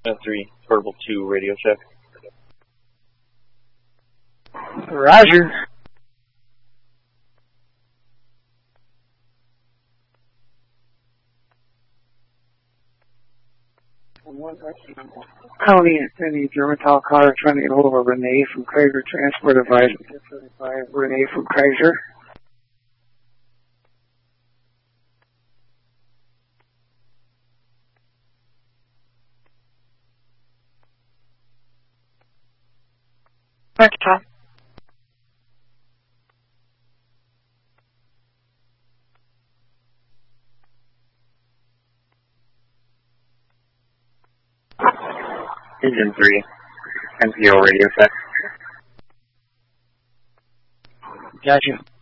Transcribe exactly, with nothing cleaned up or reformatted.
Uh, three, Portable two, radio check. Roger. County any Germantown car trying to get hold of a Renee from Kaiser Transport Advisor. Renee from Kaiser. Thanks, Tom. Engine three, N P O radio check. Gotcha.